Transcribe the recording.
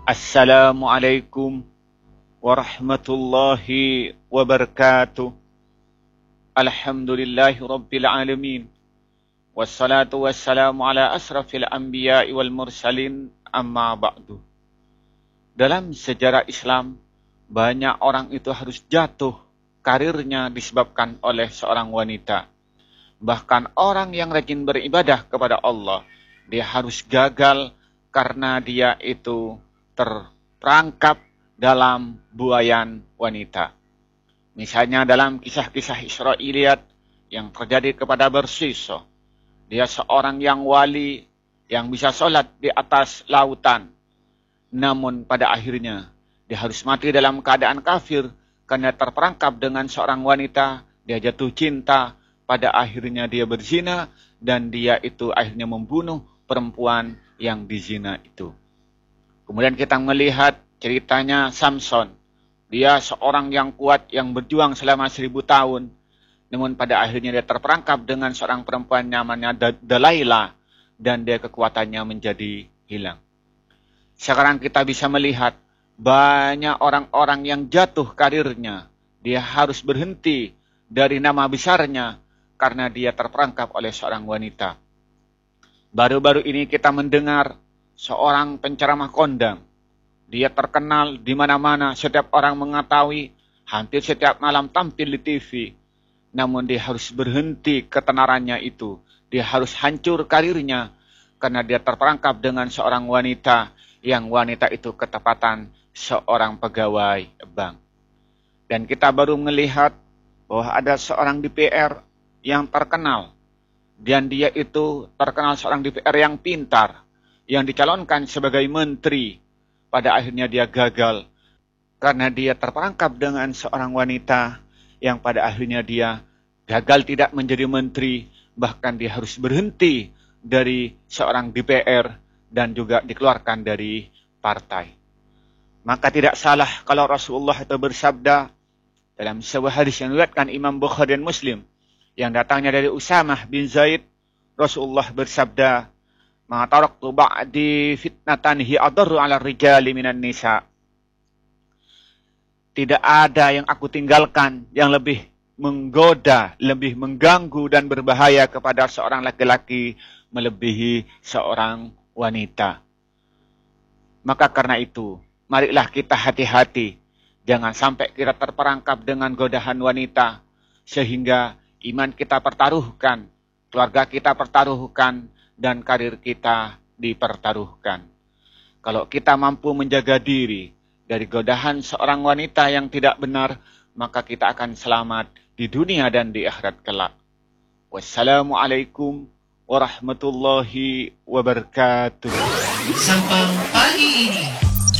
Assalamualaikum warahmatullahi wabarakatuh. Alhamdulillahi rabbil alamin. Wassalatu wassalamu ala asrafil anbiya'i wal mursalin, amma ba'du. Dalam sejarah Islam, banyak orang itu harus jatuh karirnya disebabkan oleh seorang wanita. Bahkan orang yang rajin beribadah kepada Allah, dia harus gagal karena dia itu terperangkap dalam buayan wanita. Misalnya dalam kisah-kisah Israiliyat yang terjadi kepada Bersiso. Dia seorang yang wali yang bisa sholat di atas lautan. Namun pada akhirnya dia harus mati dalam keadaan kafir karena terperangkap dengan seorang wanita. Dia jatuh cinta, pada akhirnya dia berzina dan dia itu akhirnya membunuh perempuan yang dizina itu. Kemudian kita melihat ceritanya Samson. Dia seorang yang kuat yang berjuang selama 1000 tahun. Namun pada akhirnya dia terperangkap dengan seorang perempuan namanya Delilah. Dan dia kekuatannya menjadi hilang. Sekarang kita bisa melihat banyak orang-orang yang jatuh karirnya. Dia harus berhenti dari nama besarnya karena dia terperangkap oleh seorang wanita. Baru-baru ini kita mendengar seorang penceramah kondang. Dia terkenal di mana-mana, setiap orang mengetahui, hampir setiap malam tampil di TV. Namun dia harus berhenti ketenarannya itu. Dia harus hancur karirnya karena dia terperangkap dengan seorang wanita yang wanita itu ketepatan seorang pegawai bank. Dan kita baru melihat bahwa ada seorang DPR yang terkenal. Dan dia itu terkenal seorang DPR yang pintar, yang dicalonkan sebagai menteri. Pada akhirnya dia gagal karena dia terperangkap dengan seorang wanita yang pada akhirnya dia gagal tidak menjadi menteri. Bahkan dia harus berhenti dari seorang DPR dan juga dikeluarkan dari partai. Maka tidak salah kalau Rasulullah itu bersabda dalam sebuah hadis yang diriwayatkan Imam Bukhari dan Muslim, yang datangnya dari Usamah bin Zaid. Rasulullah bersabda, "Ma taraktu ba'di fitnatan hi adarru 'ala rijali minan nisa." Tidak ada yang aku tinggalkan yang lebih menggoda, lebih mengganggu dan berbahaya kepada seorang laki-laki melebihi seorang wanita. Maka karena itu, marilah kita hati-hati. Jangan sampai kita terperangkap dengan godaan wanita sehingga iman kita pertaruhkan, keluarga kita pertaruhkan, dan karir kita dipertaruhkan. Kalau kita mampu menjaga diri dari godaan seorang wanita yang tidak benar, maka kita akan selamat di dunia dan di akhirat kelak. Wassalamualaikum warahmatullahi wabarakatuh. Sampang pagi ini.